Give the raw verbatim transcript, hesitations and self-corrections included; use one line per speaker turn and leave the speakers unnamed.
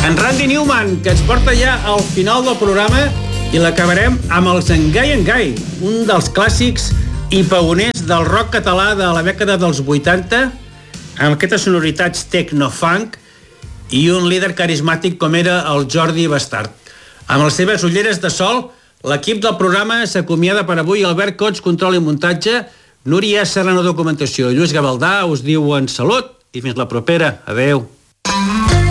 En Randy Newman, que ens porta ja al final del programa i l'acabarem amb els Engai Engai, un dels clàssics i pioners del rock català de la dècada dels vuitanta, amb aquestes sonoritats techno-funk i un líder carismàtic com era el Jordi Bastard. Amb les seves ulleres de sol, l'equip del programa s'acomiada per avui. Albert Cots, control i muntatge, Núria Serrano, documentació, Lluís Gavaldà us diuen salut i fins la propera. Adeu.